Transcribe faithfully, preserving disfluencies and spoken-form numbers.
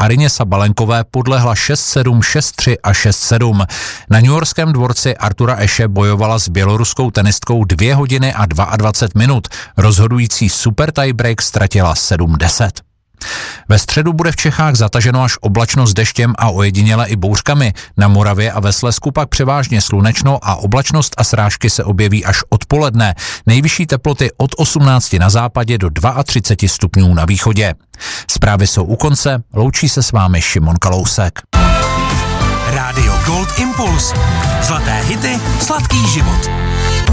Arině Sabalenkové podlehla šest sedm, šest tři a šest sedm. Na newyorském dvorci Artura Ashe bojovala s běloruskou tenistkou dvě hodiny a dvacet dva minut. Rozhodující super tiebreak ztratila sedm deset. Ve středu bude v Čechách zataženo až oblačno s deštěm a ojediněle i bouřkami. Na Moravě a ve Slezsku pak převážně slunečno a oblačnost a srážky se objeví až odpoledne. Nejvyšší teploty od osmnácti na západě do třicet dva stupňů na východě. Zprávy jsou u konce, loučí se s vámi Šimon Kalousek. Rádio Gold Impuls. Zlaté hity, sladký život.